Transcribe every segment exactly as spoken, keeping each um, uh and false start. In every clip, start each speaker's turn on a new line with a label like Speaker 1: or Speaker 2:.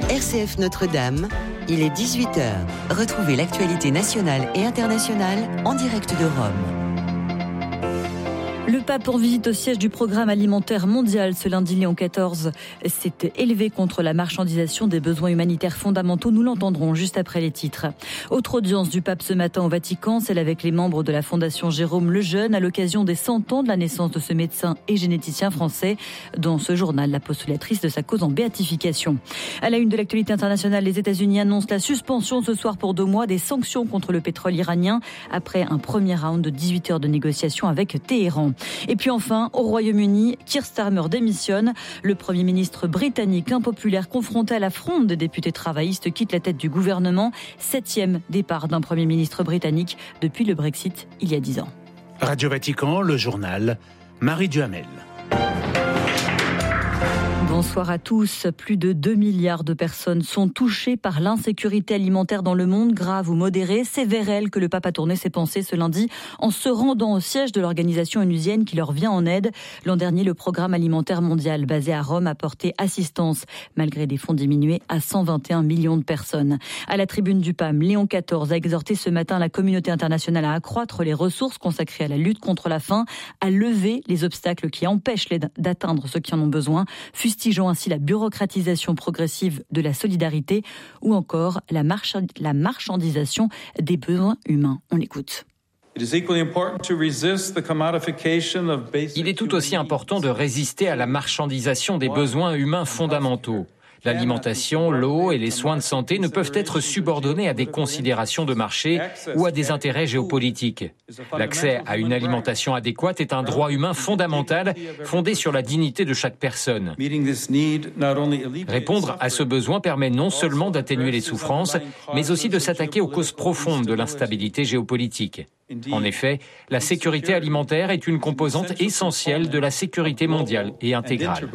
Speaker 1: R C F Notre-Dame, il est dix-huit heures. Retrouvez l'actualité nationale et internationale en direct de Rome.
Speaker 2: Le pape en visite au siège du Programme alimentaire mondial ce lundi, Léon quatorze s'est élevé contre la marchandisation des besoins humanitaires fondamentaux. Nous l'entendrons juste après les titres. Autre audience du pape ce matin au Vatican, celle avec les membres de la Fondation Jérôme Lejeune à l'occasion des cent ans de la naissance de ce médecin et généticien français. Dans ce journal, la postulatrice de sa cause en béatification. À la une de l'actualité internationale, les États-Unis annoncent la suspension ce soir pour deux mois des sanctions contre le pétrole iranien après un premier round de dix-huit heures de négociations avec Téhéran. Et puis enfin, au Royaume-Uni, Keir Starmer démissionne. Le Premier ministre britannique impopulaire confronté à la fronde des députés travaillistes quitte la tête du gouvernement. Septième départ d'un Premier ministre britannique depuis le Brexit il y a dix ans.
Speaker 3: Radio Vatican, le journal, Marie Duhamel.
Speaker 2: Bonsoir à tous. Plus de deux milliards de personnes sont touchées par l'insécurité alimentaire dans le monde, grave ou modérée. C'est vers elle que le pape a tourné ses pensées ce lundi en se rendant au siège de l'organisation onusienne qui leur vient en aide. L'an dernier, le Programme alimentaire mondial basé à Rome a porté assistance, malgré des fonds diminués, à cent vingt et un millions de personnes. À la tribune du P A M, Léon quatorze a exhorté ce matin la communauté internationale à accroître les ressources consacrées à la lutte contre la faim, à lever les obstacles qui empêchent d'atteindre ceux qui en ont besoin, fustigeant ainsi la bureaucratisation progressive de la solidarité ou encore la, marchand- la marchandisation des besoins humains. On l'écoute.
Speaker 4: Il est tout aussi important de résister à la marchandisation des besoins humains fondamentaux. L'alimentation, l'eau et les soins de santé ne peuvent être subordonnés à des considérations de marché ou à des intérêts géopolitiques. L'accès à une alimentation adéquate est un droit humain fondamental fondé sur la dignité de chaque personne. Répondre à ce besoin permet non seulement d'atténuer les souffrances, mais aussi de s'attaquer aux causes profondes de l'instabilité géopolitique. En effet, la sécurité alimentaire est une composante essentielle de la sécurité mondiale et intégrale.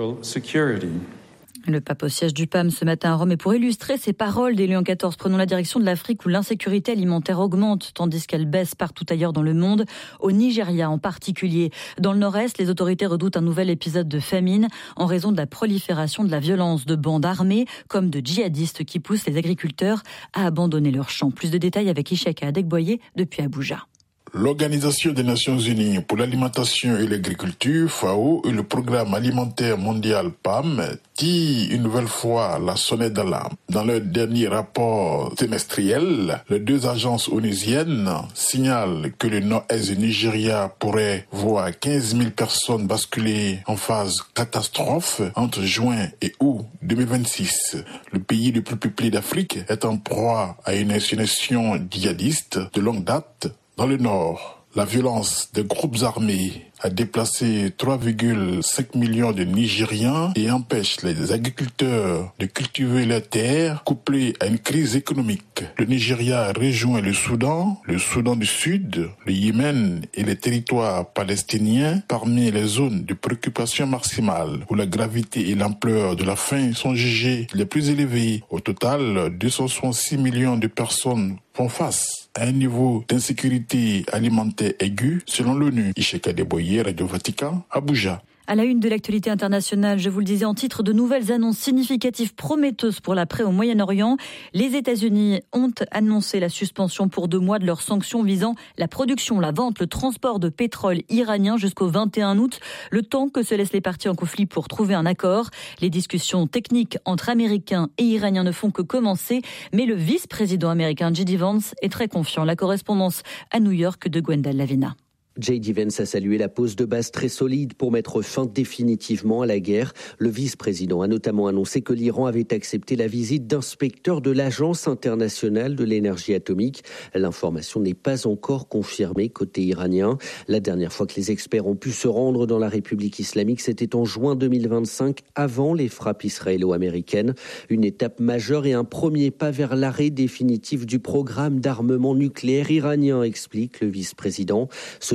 Speaker 2: Le pape au siège du P A M ce matin à Rome. Et pour illustrer ces paroles des Léon quatorze, prenons la direction de l'Afrique où l'insécurité alimentaire augmente tandis qu'elle baisse partout ailleurs dans le monde. Au Nigeria en particulier. Dans le nord-est, les autorités redoutent un nouvel épisode de famine en raison de la prolifération de la violence de bandes armées comme de djihadistes qui poussent les agriculteurs à abandonner leurs champs. Plus de détails avec Ishaka Adegboye depuis Abuja.
Speaker 5: L'Organisation des Nations Unies pour l'alimentation et l'agriculture, F A O, et le Programme alimentaire mondial P A M tirent une nouvelle fois la sonnette d'alarme. Dans leur dernier rapport trimestriel, les deux agences onusiennes signalent que le nord-est du Nigeria pourrait voir quinze mille personnes basculer en phase catastrophe entre juin et août deux mille vingt-six. Le pays le plus peuplé d'Afrique est en proie à une insurrection djihadiste de longue date. Dans le nord, la violence des groupes armés a déplacé trois virgule cinq millions de Nigérians et empêche les agriculteurs de cultiver leurs terres, couplée à une crise économique. Le Nigeria rejoint le Soudan, le Soudan du Sud, le Yémen et les territoires palestiniens parmi les zones de préoccupation maximale où la gravité et l'ampleur de la faim sont jugées les plus élevées. Au total, deux cent soixante-six millions de personnes font face à un niveau d'insécurité alimentaire aigu selon l'ONU. Ishaka Adegboye, Radio Vatican, Abuja.
Speaker 2: À la une de l'actualité internationale, je vous le disais en titre, de nouvelles annonces significatives prometteuses pour l'après au Moyen-Orient. Les États-Unis ont annoncé la suspension pour deux mois de leurs sanctions visant la production, la vente, le transport de pétrole iranien jusqu'au vingt et un août, le temps que se laissent les parties en conflit pour trouver un accord. Les discussions techniques entre Américains et Iraniens ne font que commencer, mais le vice-président américain J D Vance est très confiant. La correspondance à New York de Gwendal Lavina.
Speaker 6: J D Vance a salué la pose de base très solide pour mettre fin définitivement à la guerre. Le vice-président a notamment annoncé que l'Iran avait accepté la visite d'inspecteurs de l'Agence internationale de l'énergie atomique. L'information n'est pas encore confirmée côté iranien. La dernière fois que les experts ont pu se rendre dans la République islamique, c'était en juin deux mille vingt-cinq, avant les frappes israélo-américaines. Une étape majeure et un premier pas vers l'arrêt définitif du programme d'armement nucléaire iranien, explique le vice-président. Ce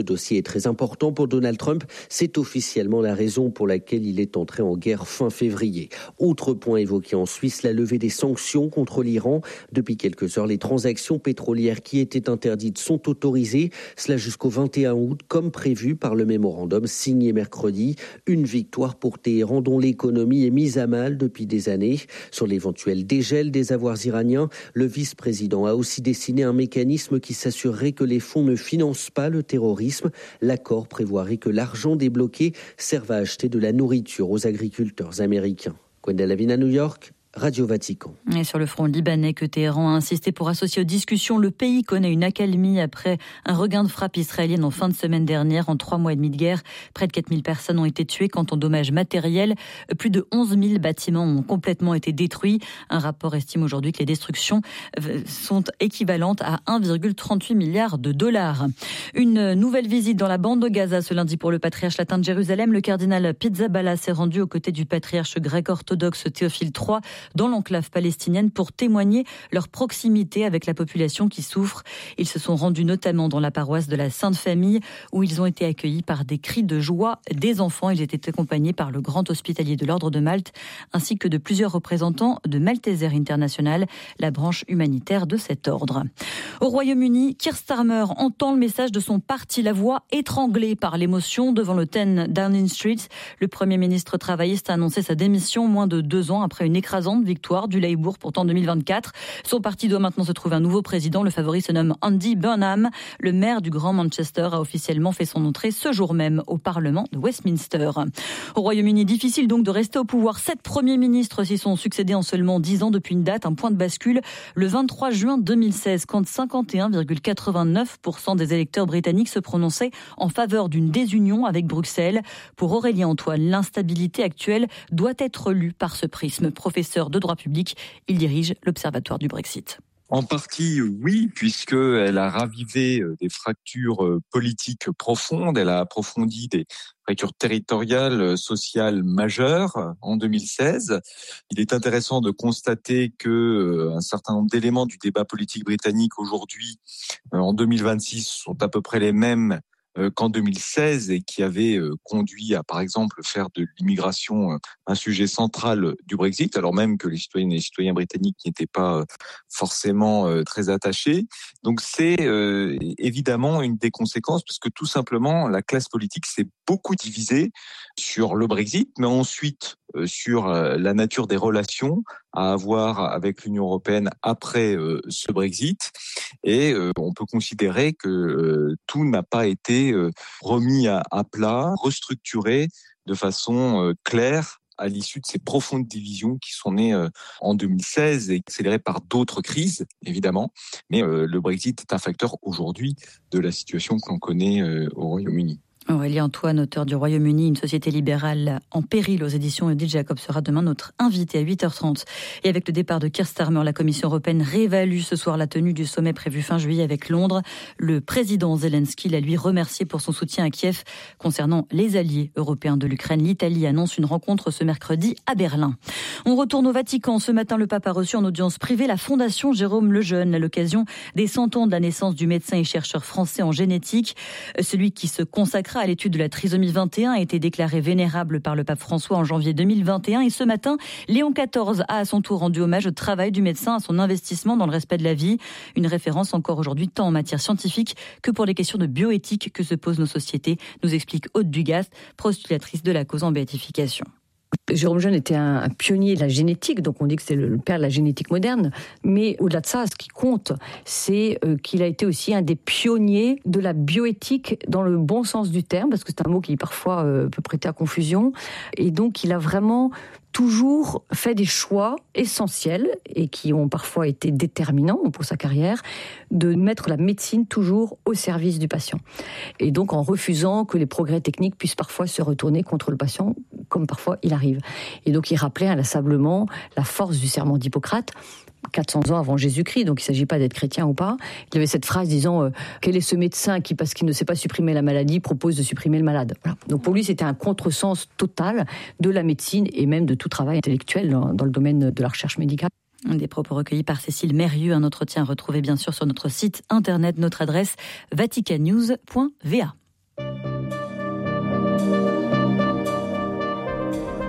Speaker 6: dossier est très important pour Donald Trump. C'est officiellement la raison pour laquelle il est entré en guerre fin février. Autre point évoqué en Suisse, la levée des sanctions contre l'Iran. Depuis quelques heures, les transactions pétrolières qui étaient interdites sont autorisées. Cela jusqu'au vingt et un août, comme prévu par le mémorandum signé mercredi. Une victoire pour Téhéran dont l'économie est mise à mal depuis des années. Sur l'éventuel dégel des avoirs iraniens, le vice-président a aussi dessiné un mécanisme qui s'assurerait que les fonds ne financent pas le terrorisme. L'accord prévoirait que l'argent débloqué serve à acheter de la nourriture aux agriculteurs américains. Gwendal Lavin à New York, Radio Vatican.
Speaker 2: Et sur le front libanais que Téhéran a insisté pour associer aux discussions, le pays connaît une accalmie après un regain de frappe israélienne en fin de semaine dernière. En trois mois et demi de guerre, près de quatre mille personnes ont été tuées. Quant aux dommages matériels, plus de onze mille bâtiments ont complètement été détruits. Un rapport estime aujourd'hui que les destructions sont équivalentes à un virgule trente-huit milliard de dollars. Une nouvelle visite dans la bande de Gaza ce lundi pour le patriarche latin de Jérusalem. Le cardinal Pizzaballa s'est rendu aux côtés du patriarche grec orthodoxe Théophile trois dans l'enclave palestinienne pour témoigner leur proximité avec la population qui souffre. Ils se sont rendus notamment dans la paroisse de la Sainte Famille où ils ont été accueillis par des cris de joie des enfants. Ils étaient accompagnés par le grand hospitalier de l'Ordre de Malte ainsi que de plusieurs représentants de Malteser International, la branche humanitaire de cet ordre. Au Royaume-Uni, Keir Starmer entend le message de son parti, la voix étranglée par l'émotion devant le dix Downing Street. Le Premier ministre travailliste a annoncé sa démission moins de deux ans après une écrasante victoire du Labour pourtant en deux mille vingt-quatre. Son parti doit maintenant se trouver un nouveau président. Le favori se nomme Andy Burnham. Le maire du Grand Manchester a officiellement fait son entrée ce jour même au Parlement de Westminster. Au Royaume-Uni, difficile donc de rester au pouvoir. Sept premiers ministres s'y sont succédés en seulement dix ans depuis une date, un point de bascule le vingt-trois juin deux mille seize, quand cinquante et un virgule quatre-vingt-neuf pour cent des électeurs britanniques se prononçaient en faveur d'une désunion avec Bruxelles. Pour Aurélien Antoine, l'instabilité actuelle doit être lue par ce prisme. Professeur de droit public, il dirige l'Observatoire du Brexit.
Speaker 7: En partie, oui, puisqu'elle a ravivé des fractures politiques profondes, elle a approfondi des fractures territoriales, sociales majeures en deux mille seize. Il est intéressant de constater que un certain nombre d'éléments du débat politique britannique aujourd'hui, en deux mille vingt-six, sont à peu près les mêmes qu'en deux mille seize et qui avait conduit à, par exemple, faire de l'immigration un sujet central du Brexit, alors même que les citoyennes et les citoyens britanniques n'y étaient pas forcément très attachés. Donc c'est euh, évidemment une des conséquences, parce que tout simplement, la classe politique s'est beaucoup divisée sur le Brexit, mais ensuite euh, sur euh, la nature des relations à avoir avec l'Union européenne après euh, ce Brexit. Et euh, on peut considérer que euh, tout n'a pas été euh, remis à, à plat, restructuré de façon euh, claire à l'issue de ces profondes divisions qui sont nées euh, en deux mille seize et accélérées par d'autres crises, évidemment. Mais euh, le Brexit est un facteur aujourd'hui de la situation que l'on connaît euh, au Royaume-Uni.
Speaker 2: Aurélien Antoine, auteur du Royaume-Uni, une société libérale en péril aux éditions Odile Jacob, sera demain notre invité à huit heures trente. Et avec le départ de Keir Starmer, la Commission européenne réévalue ce soir la tenue du sommet prévu fin juillet avec Londres. Le président Zelensky l'a lui remercié pour son soutien à Kiev. Concernant les alliés européens de l'Ukraine, l'Italie annonce une rencontre ce mercredi à Berlin. On retourne au Vatican. Ce matin, le pape a reçu en audience privée la Fondation Jérôme Lejeune à l'occasion des cent ans de la naissance du médecin et chercheur français en génétique. Celui qui se consacre à l'étude de la trisomie vingt et un a été déclaré vénérable par le pape François en janvier deux mille vingt et un. Et ce matin, Léon quatorze a à son tour rendu hommage au travail du médecin, à son investissement dans le respect de la vie. Une référence encore aujourd'hui tant en matière scientifique que pour les questions de bioéthique que se posent nos sociétés, nous explique Aude Dugast, postulatrice de la cause en béatification.
Speaker 8: Jérôme Lejeune était un, un pionnier de la génétique, donc on dit que c'est le, le père de la génétique moderne. Mais au-delà de ça, ce qui compte, c'est euh, qu'il a été aussi un des pionniers de la bioéthique dans le bon sens du terme, parce que c'est un mot qui parfois euh, peut prêter à confusion. Et donc il a vraiment toujours fait des choix essentiels et qui ont parfois été déterminants pour sa carrière, de mettre la médecine toujours au service du patient. Et donc en refusant que les progrès techniques puissent parfois se retourner contre le patient, comme parfois il arrive. Et donc il rappelait inlassablement la force du serment d'Hippocrate, quatre cents ans avant Jésus-Christ, donc il ne s'agit pas d'être chrétien ou pas. Il y avait cette phrase disant euh, « Quel est ce médecin qui, parce qu'il ne sait pas supprimer la maladie, propose de supprimer le malade ?» Voilà. Donc pour lui, c'était un contresens total de la médecine et même de tout travail intellectuel dans, dans le domaine de la recherche médicale.
Speaker 2: Des propos recueillis par Cécile Mérieux, un entretien retrouvé bien sûr sur notre site internet, notre adresse vaticannews point v a.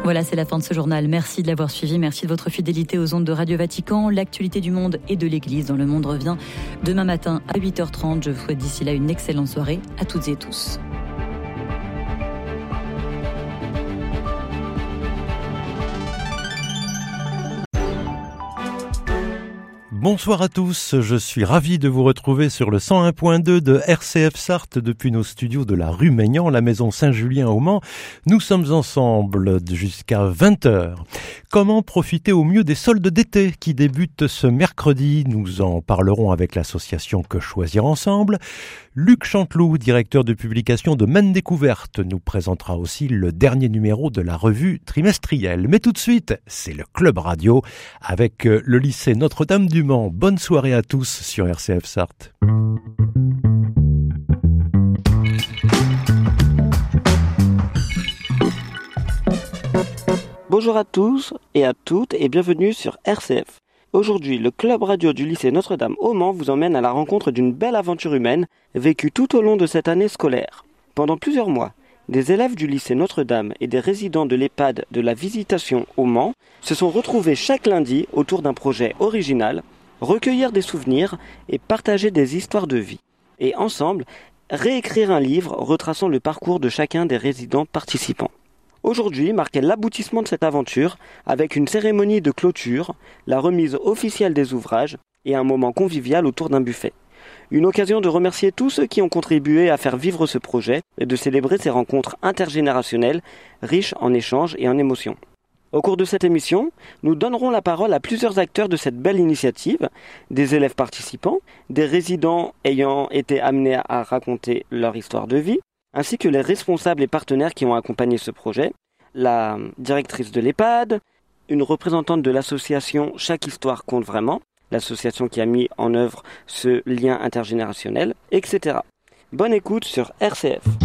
Speaker 2: Voilà, c'est la fin de ce journal. Merci de l'avoir suivi. Merci de votre fidélité aux ondes de Radio Vatican. L'actualité du monde et de l'Église dans le monde revient demain matin à huit heures trente. Je vous souhaite d'ici là une excellente soirée à toutes et tous.
Speaker 9: Bonsoir à tous, je suis ravi de vous retrouver sur le cent un point deux de R C F Sarthe depuis nos studios de la rue Maignan, la maison Saint-Julien au Mans. Nous sommes ensemble jusqu'à vingt heures. Comment profiter au mieux des soldes d'été qui débutent ce mercredi? Nous en parlerons avec l'association Que Choisir Ensemble. Luc Chanteloup, directeur de publication de Maine Découverte, nous présentera aussi le dernier numéro de la revue trimestrielle. Mais tout de suite, c'est le Club Radio avec le lycée Notre-Dame du Mans. Bonne soirée à tous sur R C F Sarthe.
Speaker 10: Bonjour à tous et à toutes et bienvenue sur R C F. Aujourd'hui, le club radio du lycée Notre-Dame au Mans vous emmène à la rencontre d'une belle aventure humaine vécue tout au long de cette année scolaire. Pendant plusieurs mois, des élèves du lycée Notre-Dame et des résidents de l'EHPAD de la Visitation au Mans se sont retrouvés chaque lundi autour d'un projet original, recueillir des souvenirs et partager des histoires de vie. Et ensemble, réécrire un livre retraçant le parcours de chacun des résidents participants. Aujourd'hui marquait l'aboutissement de cette aventure avec une cérémonie de clôture, la remise officielle des ouvrages et un moment convivial autour d'un buffet. Une occasion de remercier tous ceux qui ont contribué à faire vivre ce projet et de célébrer ces rencontres intergénérationnelles riches en échanges et en émotions. Au cours de cette émission, nous donnerons la parole à plusieurs acteurs de cette belle initiative, des élèves participants, des résidents ayant été amenés à raconter leur histoire de vie, ainsi que les responsables et partenaires qui ont accompagné ce projet, la directrice de l'EHPAD, une représentante de l'association Chaque Histoire Compte Vraiment, l'association qui a mis en œuvre ce lien intergénérationnel, et cetera. Bonne écoute sur R C F.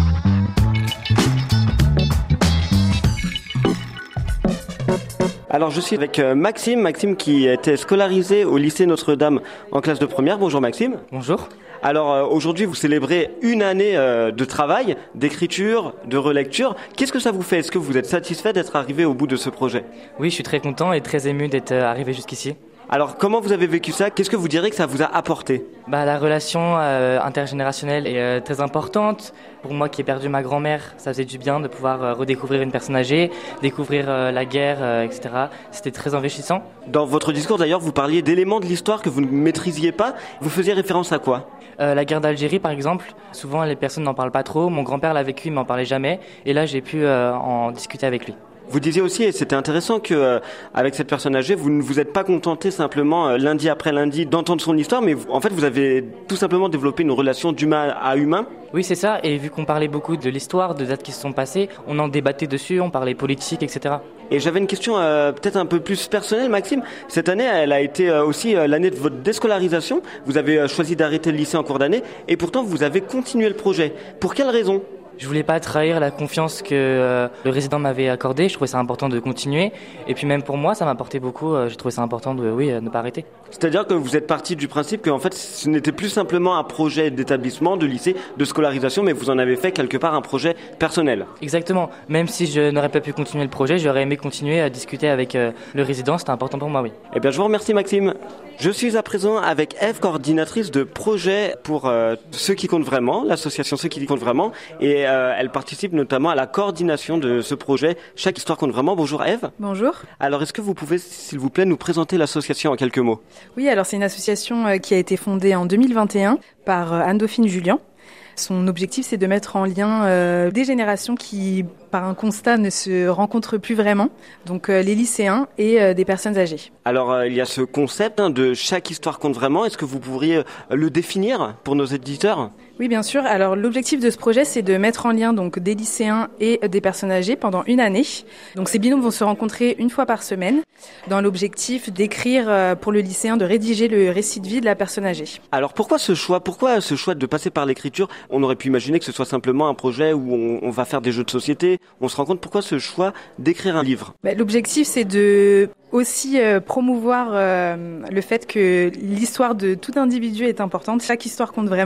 Speaker 10: Alors je suis avec Maxime, Maxime qui était scolarisé au lycée Notre-Dame en classe de première. Bonjour Maxime.
Speaker 11: Bonjour.
Speaker 10: Alors euh, aujourd'hui vous célébrez une année euh, de travail, d'écriture, de relecture. Qu'est-ce que ça vous fait? Est-ce que vous êtes satisfait d'être arrivé au bout de ce projet?
Speaker 11: Oui, je suis très content et très ému d'être arrivé jusqu'ici.
Speaker 10: Alors comment vous avez vécu ça? Qu'est-ce que vous direz que ça vous a apporté?
Speaker 11: Bah, la relation euh, intergénérationnelle est euh, très importante. Pour moi qui ai perdu ma grand-mère, ça faisait du bien de pouvoir euh, redécouvrir une personne âgée, découvrir euh, la guerre, euh, et cetera. C'était très enrichissant.
Speaker 10: Dans votre discours d'ailleurs, vous parliez d'éléments de l'histoire que vous ne maîtrisiez pas. Vous faisiez référence à quoi?
Speaker 11: Euh, la guerre d'Algérie par exemple, souvent les personnes n'en parlent pas trop. Mon grand-père l'a vécu, il m'en parlait jamais. Et là j'ai pu euh, en discuter avec lui.
Speaker 10: Vous disiez aussi, et c'était intéressant, que euh, avec cette personne âgée, vous ne vous êtes pas contenté simplement euh, lundi après lundi d'entendre son histoire, mais vous, en fait vous avez tout simplement développé une relation d'humain à humain.
Speaker 11: Oui, c'est ça, et vu qu'on parlait beaucoup de l'histoire, de dates qui se sont passées, on en débattait dessus, on parlait politique, et cetera.
Speaker 10: Et j'avais une question euh, peut-être un peu plus personnelle, Maxime. Cette année, elle a été euh, aussi euh, l'année de votre déscolarisation. Vous avez euh, choisi d'arrêter le lycée en cours d'année, et pourtant vous avez continué le projet. Pour quelle raison ?
Speaker 11: Je voulais pas trahir la confiance que euh, le résident m'avait accordée. Je trouvais ça important de continuer. Et puis même pour moi, ça m'a apporté beaucoup. Euh, j'ai trouvé ça important de, oui, euh, ne pas arrêter.
Speaker 10: C'est-à-dire que vous êtes parti du principe que en fait, ce n'était plus simplement un projet d'établissement, de lycée, de scolarisation, mais vous en avez fait quelque part un projet personnel.
Speaker 11: Exactement. Même si je n'aurais pas pu continuer le projet, j'aurais aimé continuer à discuter avec euh, le résident. C'était important pour moi, oui.
Speaker 10: Eh bien, je vous remercie, Maxime. Je suis à présent avec Eve, coordinatrice de projet pour euh, Ceux qui comptent vraiment, l'association Ceux qui comptent vraiment, et euh, elle participe notamment à la coordination de ce projet Chaque Histoire compte vraiment. Bonjour Eve.
Speaker 12: Bonjour.
Speaker 10: Alors est-ce que vous pouvez, s'il vous plaît, nous présenter l'association en quelques mots?
Speaker 12: Oui, alors c'est une association euh, qui a été fondée en deux mille vingt et un par euh, Anne-Dauphine Julien. Son objectif, c'est de mettre en lien euh, des générations qui, par un constat, ne se rencontrent plus vraiment, donc euh, les lycéens et euh, des personnes âgées.
Speaker 10: Alors, euh, il y a ce concept hein, de chaque histoire compte vraiment. Est-ce que vous pourriez euh, le définir pour nos éditeurs ?
Speaker 12: Oui, bien sûr. Alors, l'objectif de ce projet, c'est de mettre en lien donc des lycéens et des personnes âgées pendant une année. Donc, ces binômes vont se rencontrer une fois par semaine dans l'objectif d'écrire euh, pour le lycéen, de rédiger le récit de vie de la personne âgée.
Speaker 10: Alors, pourquoi ce choix ? Pourquoi ce choix de passer par l'écriture ? On aurait pu imaginer que ce soit simplement un projet où on, on va faire des jeux de société. On se rend compte, pourquoi ce choix d'écrire un livre ?
Speaker 12: Bah, l'objectif, c'est de aussi euh, promouvoir euh, le fait que l'histoire de tout individu est importante. Chaque histoire compte vraiment.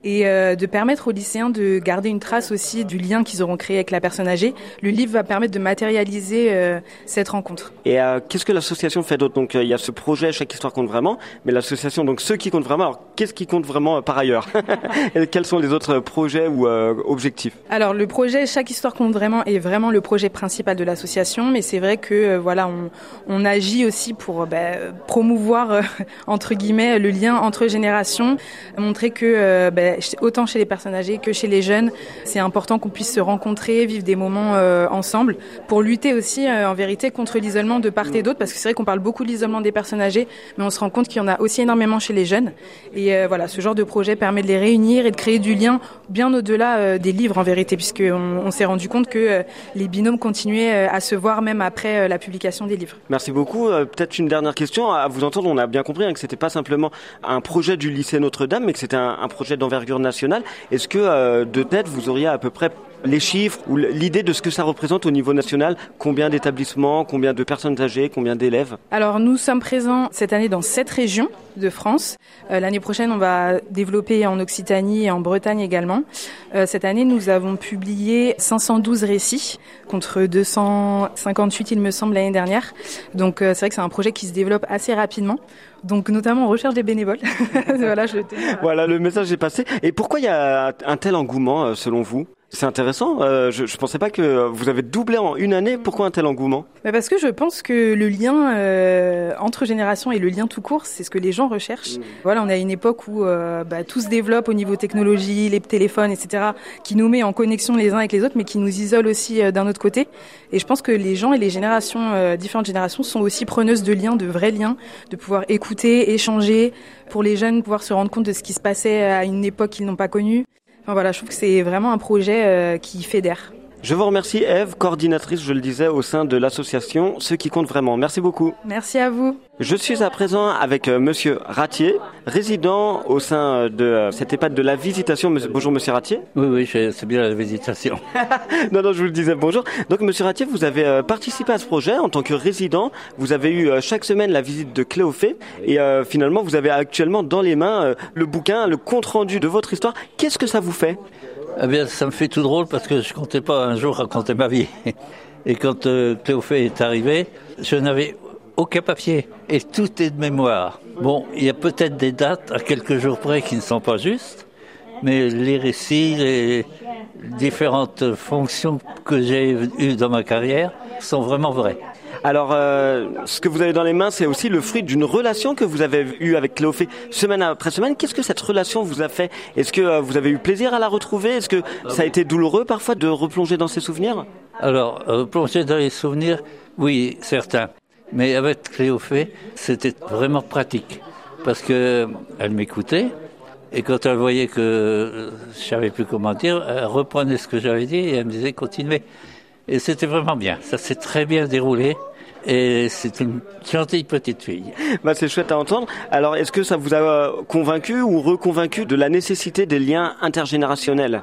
Speaker 12: et euh, de permettre aux lycéens de garder une trace aussi du lien qu'ils auront créé avec la personne âgée. Le livre va permettre de matérialiser euh, cette rencontre.
Speaker 10: Et euh, qu'est-ce que l'association fait d'autre? Donc il euh, y a ce projet Chaque histoire compte vraiment, mais l'association, donc ceux qui comptent vraiment, alors qu'est-ce qui compte vraiment euh, par ailleurs? Et quels sont les autres projets ou euh, objectifs?
Speaker 12: Alors le projet Chaque histoire compte vraiment est vraiment le projet principal de l'association, mais c'est vrai que euh, voilà, on, on agit aussi pour bah, promouvoir euh, entre guillemets le lien entre générations, montrer que euh, bah, autant chez les personnes âgées que chez les jeunes, c'est important qu'on puisse se rencontrer, vivre des moments euh, ensemble, pour lutter aussi euh, en vérité contre l'isolement de part et d'autre, parce que c'est vrai qu'on parle beaucoup de l'isolement des personnes âgées, mais on se rend compte qu'il y en a aussi énormément chez les jeunes. Et euh, voilà, ce genre de projet permet de les réunir et de créer du lien bien au-delà euh, des livres en vérité, puisqu'on on s'est rendu compte que euh, les binômes continuaient euh, à se voir même après euh, la publication des livres.
Speaker 10: Merci beaucoup. Euh, peut-être une dernière question. À vous entendre, on a bien compris hein, que c'était pas simplement un projet du lycée Notre-Dame, mais que c'était un, un projet d'envergure nationale. Est-ce que euh, de tête, vous auriez à peu près les chiffres ou l'idée de ce que ça représente au niveau national? Combien d'établissements, combien de personnes âgées, combien d'élèves?
Speaker 12: Alors nous sommes présents cette année dans sept régions de France. Euh, l'année prochaine, on va développer en Occitanie et en Bretagne également. Euh, cette année, nous avons publié cinq cent douze récits contre deux cent cinquante-huit, il me semble, l'année dernière. Donc euh, c'est vrai que c'est un projet qui se développe assez rapidement. Donc notamment on recherche des bénévoles. Voilà, je le tenais.
Speaker 10: Voilà, le message est passé. Et pourquoi il y a un tel engouement selon vous? C'est intéressant. Euh, je, je pensais pas que vous avez doublé en une année. Pourquoi un tel engouement?
Speaker 12: Bah parce que je pense que le lien euh, entre générations et le lien tout court, c'est ce que les gens recherchent. Mmh. Voilà, on est à une époque où euh, bah, tout se développe au niveau technologie, les téléphones, et cetera, qui nous met en connexion les uns avec les autres, mais qui nous isole aussi euh, d'un autre côté. Et je pense que les gens et les générations, euh, différentes générations, sont aussi preneuses de liens, de vrais liens, de pouvoir écouter, échanger. Pour les jeunes, pouvoir se rendre compte de ce qui se passait à une époque qu'ils n'ont pas connue. Enfin, voilà, je trouve que c'est vraiment un projet euh, qui fédère.
Speaker 10: Je vous remercie Ève, coordinatrice, je le disais, au sein de l'association Ceux qui comptent vraiment. Merci beaucoup.
Speaker 12: Merci à vous.
Speaker 10: Je suis à présent avec euh, Monsieur Ratier, résident au sein de euh, cette EHPAD de la Visitation. Monsieur, bonjour Monsieur Ratier.
Speaker 13: Oui, oui, c'est bien la Visitation.
Speaker 10: non, non, je vous le disais, bonjour. Donc Monsieur Ratier, vous avez euh, participé à ce projet en tant que résident. Vous avez eu euh, chaque semaine la visite de Cléophée et euh, finalement vous avez actuellement dans les mains euh, le bouquin, le compte-rendu de votre histoire. Qu'est-ce que ça vous fait ?
Speaker 13: Eh bien, ça me fait tout drôle parce que je comptais pas un jour raconter ma vie. Et quand euh, Cléophée est arrivé, je n'avais aucun papier et tout est de mémoire. Bon, il y a peut-être des dates à quelques jours près qui ne sont pas justes, mais les récits, les différentes fonctions que j'ai eues dans ma carrière sont vraiment vraies.
Speaker 10: Alors, euh, ce que vous avez dans les mains, c'est aussi le fruit d'une relation que vous avez eue avec Cléophée semaine après semaine. Qu'est-ce que cette relation vous a fait ? Est-ce que euh, vous avez eu plaisir à la retrouver ? Est-ce que ça a été douloureux parfois de replonger dans ses souvenirs ?
Speaker 13: Alors, replonger dans les souvenirs, oui, certains. Mais avec Cléophée, c'était vraiment pratique. Parce que elle m'écoutait. Et quand elle voyait que je savais plus comment dire, elle reprenait ce que j'avais dit et elle me disait continuez. Et c'était vraiment bien. Ça s'est très bien déroulé. Et c'est une gentille petite fille.
Speaker 10: Bah, c'est chouette à entendre. Alors, est-ce que ça vous a convaincu ou reconvaincu de la nécessité des liens intergénérationnels ?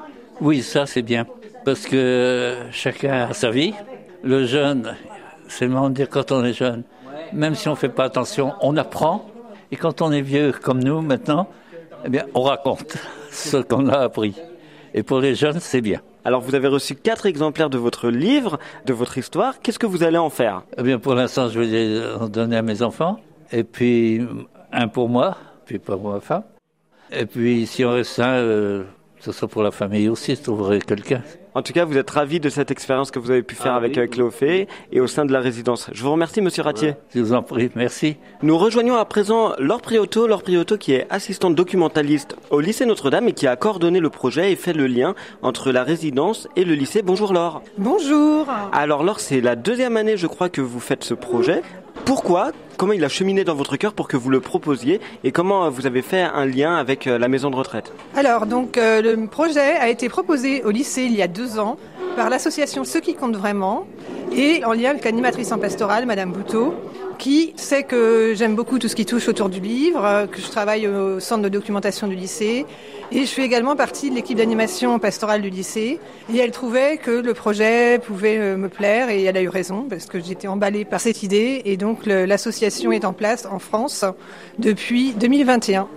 Speaker 13: Oui, ça c'est bien. Parce que chacun a sa vie. Le jeune, c'est le moment de dire quand on est jeune, même si on ne fait pas attention, on apprend. Et quand on est vieux comme nous maintenant, eh bien, on raconte ce qu'on a appris. Et pour les jeunes, c'est bien.
Speaker 10: Alors, vous avez reçu quatre exemplaires de votre livre, de votre histoire. Qu'est-ce que vous allez en faire ?
Speaker 13: Eh bien, pour l'instant, je vais les donner à mes enfants. Et puis, un pour moi, puis pour ma femme. Et puis, si on reste un, euh, ce sera pour la famille aussi, je trouverai quelqu'un.
Speaker 10: En tout cas, vous êtes ravi de cette expérience que vous avez pu faire ah, avec
Speaker 13: oui,
Speaker 10: Cléophée et au sein de la résidence. Je vous remercie, Monsieur Ratier.
Speaker 13: Je vous en prie, merci.
Speaker 10: Nous rejoignons à présent Laure Prioto. Laure Prioto qui est assistante documentaliste au lycée Notre-Dame et qui a coordonné le projet et fait le lien entre la résidence et le lycée. Bonjour Laure.
Speaker 14: Bonjour.
Speaker 10: Alors Laure, c'est la deuxième année, je crois, que vous faites ce projet. Pourquoi ? Comment il a cheminé dans votre cœur pour que vous le proposiez et comment vous avez fait un lien avec la maison de retraite ?
Speaker 14: Alors, donc, euh, le projet a été proposé au lycée il y a deux ans par l'association Ceux qui comptent vraiment et en lien avec l'animatrice en pastorale, Madame Bouteau, qui sait que j'aime beaucoup tout ce qui touche autour du livre, que je travaille au centre de documentation du lycée et je fais également partie de l'équipe d'animation pastorale du lycée. Et elle trouvait que le projet pouvait me plaire et elle a eu raison parce que j'étais emballée par cette idée et donc le, l'association est en place en France depuis deux mille vingt et un.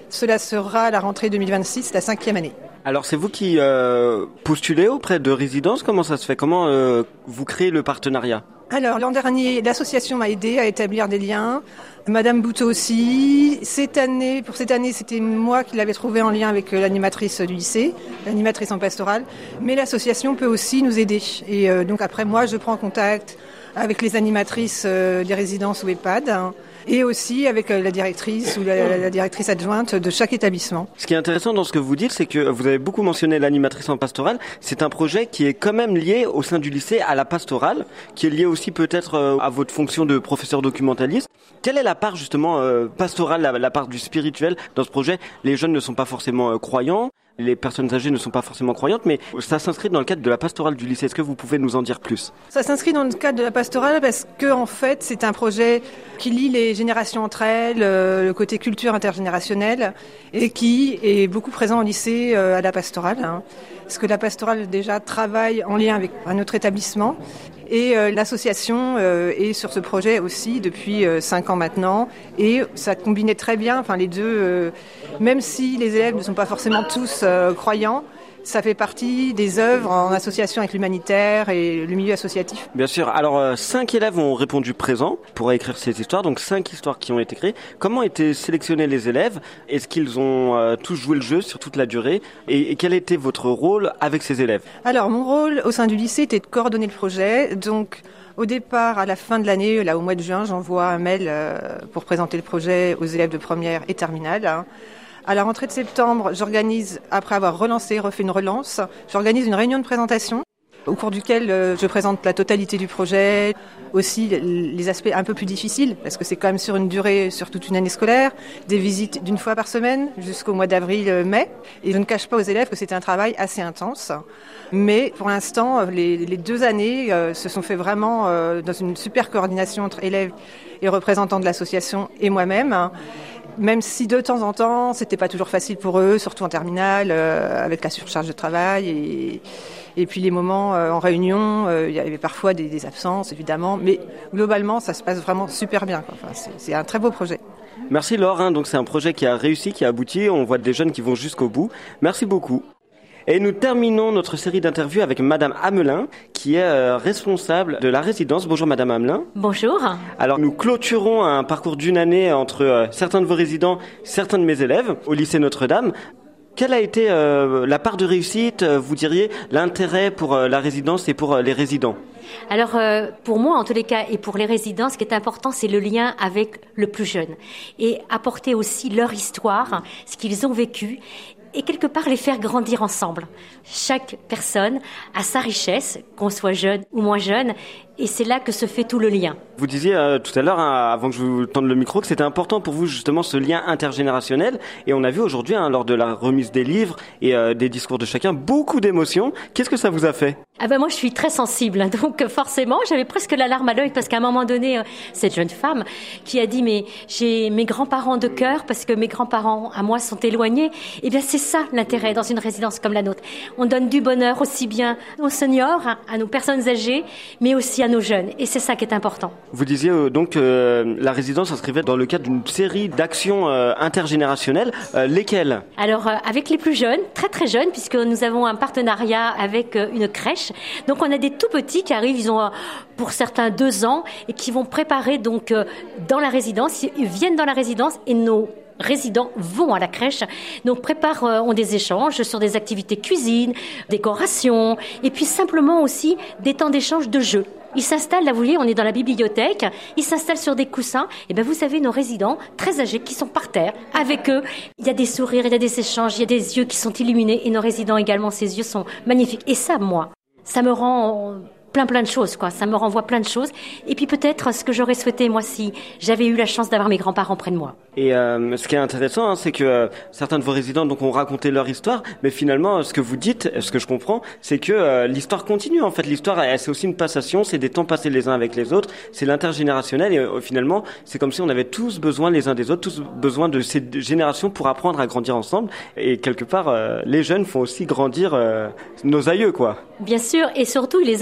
Speaker 14: Cela sera à la rentrée deux mille vingt-six, la cinquième année.
Speaker 10: Alors c'est vous qui euh, postulez auprès de résidences, comment ça se fait? Comment euh, vous créez le partenariat?
Speaker 14: Alors l'an dernier, l'association m'a aidé à établir des liens. Madame Bouteau aussi. Cette année, pour cette année, c'était moi qui l'avais trouvé en lien avec l'animatrice du lycée, l'animatrice en pastorale. Mais l'association peut aussi nous aider. Et euh, donc après, moi, je prends contact avec les animatrices euh, des résidences ou EHPAD, hein, et aussi avec euh, la directrice ou la, la directrice adjointe de chaque établissement.
Speaker 10: Ce qui est intéressant dans ce que vous dites, c'est que vous avez beaucoup mentionné l'animatrice en pastorale. C'est un projet qui est quand même lié au sein du lycée à la pastorale, qui est lié aussi peut-être euh, à votre fonction de professeur documentaliste. Quelle est la part justement euh, pastorale, la, la part du spirituel dans ce projet? Les jeunes ne sont pas forcément euh, croyants. Les personnes âgées ne sont pas forcément croyantes, mais ça s'inscrit dans le cadre de la pastorale du lycée. Est-ce que vous pouvez nous en dire plus?
Speaker 14: Ça s'inscrit dans le cadre de la pastorale parce que, en fait, c'est un projet qui lie les générations entre elles, euh, le côté culture intergénérationnelle, et qui est beaucoup présent au lycée euh, à la pastorale. Hein. Parce que la pastorale, déjà, travaille en lien avec un autre établissement. Et euh, l'association euh, est sur ce projet aussi depuis euh, cinq ans maintenant. Et ça combinait très bien, enfin les deux, euh, même si les élèves ne sont pas forcément tous euh, croyants, ça fait partie des œuvres en association avec l'humanitaire et le milieu associatif.
Speaker 10: Bien sûr. Alors, euh, cinq élèves ont répondu présent pour écrire ces histoires. Donc, cinq histoires qui ont été créées. Comment étaient sélectionnés les élèves? Est-ce qu'ils ont euh, tous joué le jeu sur toute la durée? et, et quel était votre rôle avec ces élèves?
Speaker 14: Alors, mon rôle au sein du lycée était de coordonner le projet. Donc, au départ, à la fin de l'année, là au mois de juin, j'envoie un mail euh, pour présenter le projet aux élèves de première et terminale. Hein. À la rentrée de septembre, j'organise, après avoir relancé, refait une relance, j'organise une réunion de présentation au cours duquel euh, je présente la totalité du projet, aussi les aspects un peu plus difficiles, parce que c'est quand même sur une durée, sur toute une année scolaire, des visites d'une fois par semaine jusqu'au mois d'avril-mai. Et je ne cache pas aux élèves que c'était un travail assez intense. Mais pour l'instant, les, les deux années euh, se sont fait vraiment euh, dans une super coordination entre élèves et représentants de l'association et moi-même. Hein. Même si de temps en temps, c'était pas toujours facile pour eux, surtout en terminale, euh, avec la surcharge de travail et, et puis les moments euh, en réunion, euh, il y avait parfois des, des absences évidemment, mais globalement, ça se passe vraiment super bien. Quoi. Enfin, c'est, c'est un très beau projet.
Speaker 10: Merci Laure, hein. Donc c'est un projet qui a réussi, qui a abouti. On voit des jeunes qui vont jusqu'au bout. Merci beaucoup. Et nous terminons notre série d'interviews avec Madame Hamelin, qui est euh, responsable de la résidence. Bonjour Madame Hamelin.
Speaker 15: Bonjour. Alors
Speaker 10: nous clôturons un parcours d'une année entre euh, certains de vos résidents, certains de mes élèves au lycée Notre-Dame. Quelle a été euh, la part de réussite, euh, vous diriez, l'intérêt pour euh, la résidence et pour euh, les résidents?
Speaker 15: Alors, euh, pour moi, en tous les cas, et pour les résidents, ce qui est important, c'est le lien avec le plus jeune. Et apporter aussi leur histoire, ce qu'ils ont vécu, et quelque part les faire grandir ensemble. Chaque personne a sa richesse, qu'on soit jeune ou moins jeune, et c'est là que se fait tout le lien.
Speaker 10: Vous disiez euh, tout à l'heure, hein, avant que je vous tende le micro, que c'était important pour vous justement ce lien intergénérationnel. Et on a vu aujourd'hui, hein, lors de la remise des livres et euh, des discours de chacun, beaucoup d'émotions. Qu'est-ce que ça vous a fait?
Speaker 15: Ah ben moi je suis très sensible, donc forcément j'avais presque la larme à l'œil parce qu'à un moment donné, cette jeune femme qui a dit mais j'ai mes grands-parents de cœur parce que mes grands-parents à moi sont éloignés. Eh bien c'est ça l'intérêt dans une résidence comme la nôtre. On donne du bonheur aussi bien aux seniors, à nos personnes âgées, mais aussi à nos jeunes. Et c'est ça qui est important.
Speaker 10: Vous disiez euh, donc que euh, la résidence s'inscrivait dans le cadre d'une série d'actions euh, intergénérationnelles. Euh, lesquelles?
Speaker 15: Alors euh, avec les plus jeunes, très très jeunes, puisque nous avons un partenariat avec euh, une crèche. Donc on a des tout petits qui arrivent, ils ont euh, pour certains deux ans et qui vont préparer donc euh, dans la résidence, ils viennent dans la résidence et nos résidents vont à la crèche, donc préparent, euh, ont des échanges sur des activités cuisine, décoration, et puis simplement aussi des temps d'échange de jeux. Ils s'installent, là vous voyez, on est dans la bibliothèque, ils s'installent sur des coussins, et ben vous savez, nos résidents très âgés qui sont par terre, avec eux, il y a des sourires, il y a des échanges, il y a des yeux qui sont illuminés, et nos résidents également, ces yeux sont magnifiques. Et ça, moi, ça me rend plein plein de choses, quoi. Ça me renvoie plein de choses. Et puis peut-être ce que j'aurais souhaité, moi, si j'avais eu la chance d'avoir mes grands-parents près de moi.
Speaker 10: Et euh, ce qui est intéressant, hein, c'est que euh, certains de vos résidents donc ont raconté leur histoire, mais finalement, ce que vous dites, ce que je comprends, c'est que euh, l'histoire continue. En fait, l'histoire, elle, c'est aussi une passation, c'est des temps passés les uns avec les autres, c'est l'intergénérationnel. Et euh, finalement, c'est comme si on avait tous besoin les uns des autres, tous besoin de ces générations pour apprendre à grandir ensemble. Et quelque part, euh, les jeunes font aussi grandir euh, nos aïeux, quoi.
Speaker 15: Bien sûr, et surtout, ils les emmènent dans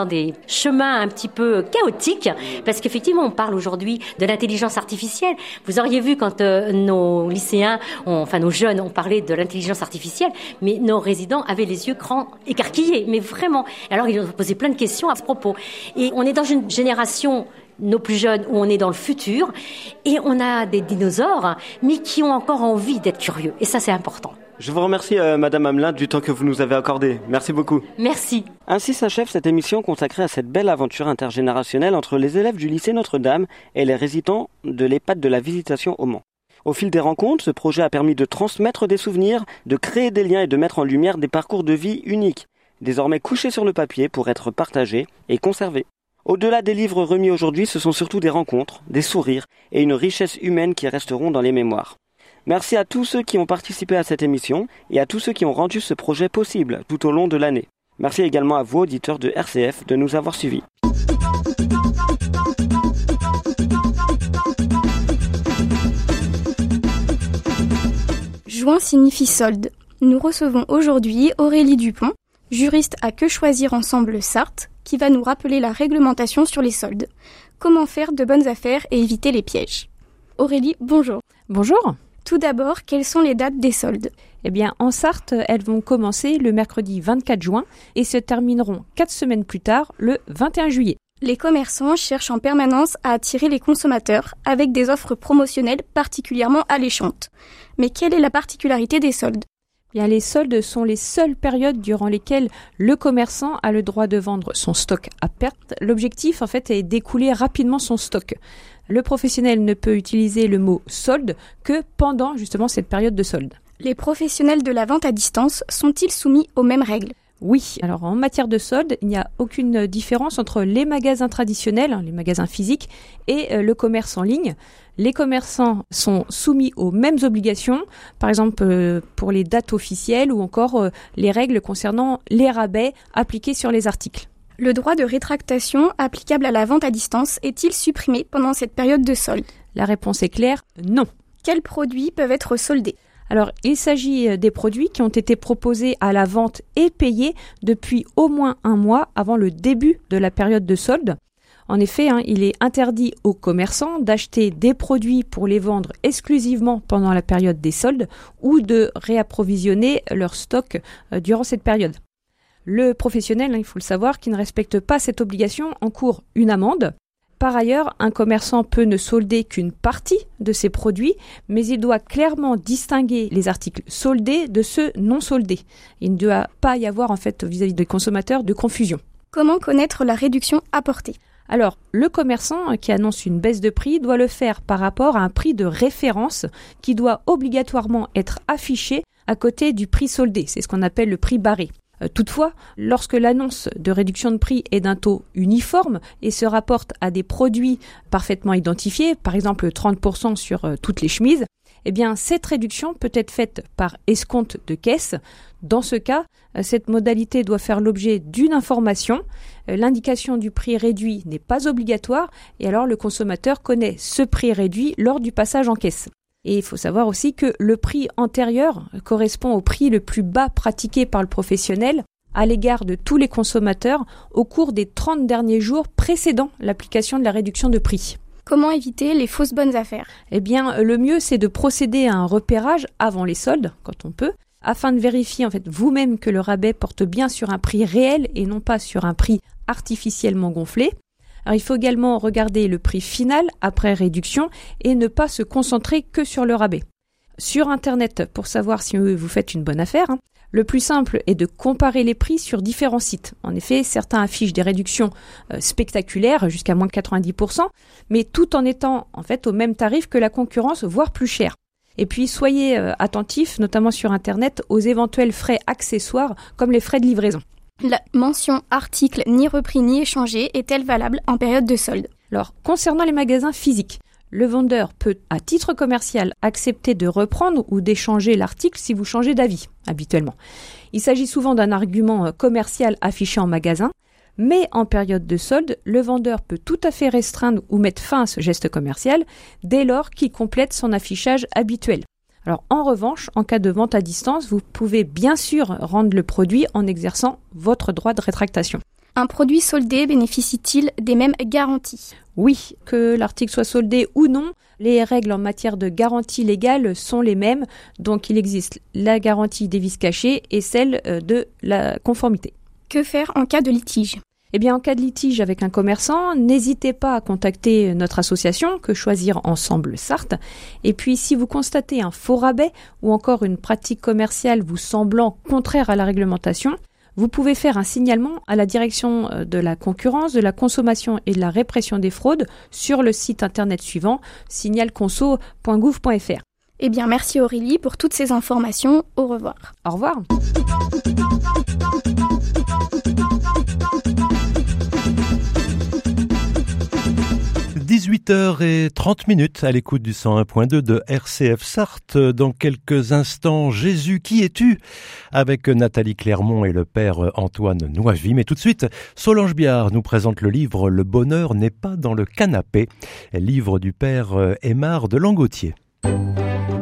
Speaker 15: des chemins un petit peu chaotiques, parce qu'effectivement, on parle aujourd'hui de l'intelligence artificielle. Vous auriez vu quand euh, nos lycéens, ont, enfin nos jeunes ont parlé de l'intelligence artificielle, mais nos résidents avaient les yeux grands, écarquillés, mais vraiment. Alors, ils ont posé plein de questions à ce propos. Et on est dans une génération, nos plus jeunes, où on est dans le futur, et on a des dinosaures, mais qui ont encore envie d'être curieux. Et ça, c'est important.
Speaker 10: Je vous remercie, euh, Madame Hamelin, du temps que vous nous avez accordé. Merci beaucoup.
Speaker 15: Merci.
Speaker 10: Ainsi s'achève cette émission consacrée à cette belle aventure intergénérationnelle entre les élèves du lycée Notre-Dame et les résidents de l'EHPAD de la Visitation au Mans. Au fil des rencontres, ce projet a permis de transmettre des souvenirs, de créer des liens et de mettre en lumière des parcours de vie uniques, désormais couchés sur le papier pour être partagés et conservés. Au-delà des livres remis aujourd'hui, ce sont surtout des rencontres, des sourires et une richesse humaine qui resteront dans les mémoires. Merci à tous ceux qui ont participé à cette émission et à tous ceux qui ont rendu ce projet possible tout au long de l'année. Merci également à vous, auditeurs de R C F, de nous avoir suivis.
Speaker 16: Juin signifie solde. Nous recevons aujourd'hui Aurélie Dupont, juriste à Que Choisir Ensemble Sarthe, qui va nous rappeler la réglementation sur les soldes. Comment faire de bonnes affaires et éviter les pièges. Aurélie, bonjour.
Speaker 17: Bonjour.
Speaker 16: Tout d'abord, quelles sont les dates des soldes ?
Speaker 17: Eh bien, en Sarthe, elles vont commencer le mercredi vingt-quatre juin et se termineront quatre semaines plus tard, le vingt et un juillet.
Speaker 16: Les commerçants cherchent en permanence à attirer les consommateurs avec des offres promotionnelles particulièrement alléchantes. Mais quelle est la particularité des soldes ?
Speaker 17: Bien, les soldes sont les seules périodes durant lesquelles le commerçant a le droit de vendre son stock à perte. L'objectif, en fait, est d'écouler rapidement son stock. Le professionnel ne peut utiliser le mot solde que pendant justement cette période de solde.
Speaker 16: Les professionnels de la vente à distance sont-ils soumis aux mêmes règles ?
Speaker 17: Oui, alors en matière de solde, il n'y a aucune différence entre les magasins traditionnels, les magasins physiques, et le commerce en ligne. Les commerçants sont soumis aux mêmes obligations, par exemple pour les dates officielles ou encore les règles concernant les rabais appliqués sur les articles.
Speaker 16: Le droit de rétractation applicable à la vente à distance est-il supprimé pendant cette période de solde ?
Speaker 17: La réponse est claire, non.
Speaker 16: Quels produits peuvent être soldés ?
Speaker 17: Alors, il s'agit des produits qui ont été proposés à la vente et payés depuis au moins un mois avant le début de la période de solde. En effet, hein, il est interdit aux commerçants d'acheter des produits pour les vendre exclusivement pendant la période des soldes ou de réapprovisionner leur stock euh, durant cette période. Le professionnel, hein, il faut le savoir, qui ne respecte pas cette obligation encourt une amende. Par ailleurs, un commerçant peut ne solder qu'une partie de ses produits, mais il doit clairement distinguer les articles soldés de ceux non soldés. Il ne doit pas y avoir en fait vis-à-vis des consommateurs de confusion.
Speaker 16: Comment connaître la réduction apportée ?
Speaker 17: Alors, le commerçant qui annonce une baisse de prix doit le faire par rapport à un prix de référence qui doit obligatoirement être affiché à côté du prix soldé. C'est ce qu'on appelle le prix barré. Toutefois, lorsque l'annonce de réduction de prix est d'un taux uniforme et se rapporte à des produits parfaitement identifiés, par exemple trente pour cent sur toutes les chemises, eh bien cette réduction peut être faite par escompte de caisse. Dans ce cas, cette modalité doit faire l'objet d'une information. L'indication du prix réduit n'est pas obligatoire et alors le consommateur connaît ce prix réduit lors du passage en caisse. Et il faut savoir aussi que le prix antérieur correspond au prix le plus bas pratiqué par le professionnel à l'égard de tous les consommateurs au cours des trente derniers jours précédant l'application de la réduction de prix.
Speaker 16: Comment éviter les fausses bonnes affaires ?
Speaker 17: Eh bien, le mieux, c'est de procéder à un repérage avant les soldes, quand on peut, afin de vérifier en fait vous-même que le rabais porte bien sur un prix réel et non pas sur un prix artificiellement gonflé. Alors, il faut également regarder le prix final après réduction et ne pas se concentrer que sur le rabais. Sur Internet, pour savoir si vous faites une bonne affaire, hein, le plus simple est de comparer les prix sur différents sites. En effet, certains affichent des réductions euh, spectaculaires, jusqu'à moins quatre-vingt-dix pour cent, mais tout en étant en fait au même tarif que la concurrence, voire plus cher. Et puis, soyez euh, attentifs, notamment sur Internet, aux éventuels frais accessoires, comme les frais de livraison.
Speaker 16: La mention article ni repris ni échangé est-elle valable en période de solde ?
Speaker 17: Alors, concernant les magasins physiques, le vendeur peut, à titre commercial, accepter de reprendre ou d'échanger l'article si vous changez d'avis, habituellement. Il s'agit souvent d'un argument commercial affiché en magasin, mais en période de solde, le vendeur peut tout à fait restreindre ou mettre fin à ce geste commercial dès lors qu'il complète son affichage habituel. Alors, en revanche, en cas de vente à distance, vous pouvez bien sûr rendre le produit en exerçant votre droit de rétractation.
Speaker 16: Un produit soldé bénéficie-t-il des mêmes garanties ?
Speaker 17: Oui, que l'article soit soldé ou non, les règles en matière de garantie légale sont les mêmes. Donc il existe la garantie des vices cachés et celle de la conformité.
Speaker 16: Que faire en cas de litige ?
Speaker 17: Eh bien, en cas de litige avec un commerçant, n'hésitez pas à contacter notre association Que Choisir Ensemble Sarthe. Et puis, si vous constatez un faux rabais ou encore une pratique commerciale vous semblant contraire à la réglementation, vous pouvez faire un signalement à la direction de la concurrence, de la consommation et de la répression des fraudes sur le site internet suivant signal conso point gouv point f r.
Speaker 16: Eh bien, merci Aurélie pour toutes ces informations. Au revoir.
Speaker 17: Au revoir.
Speaker 9: dix-huit heures trente à l'écoute du cent un point deux de R C F Sarthe. Dans quelques instants, Jésus, qui es-tu ? Avec Nathalie Clermont et le père Antoine Noivy. Mais tout de suite, Solange Biard nous présente le livre « Le bonheur n'est pas dans le canapé », livre du père Aymar de Langotier.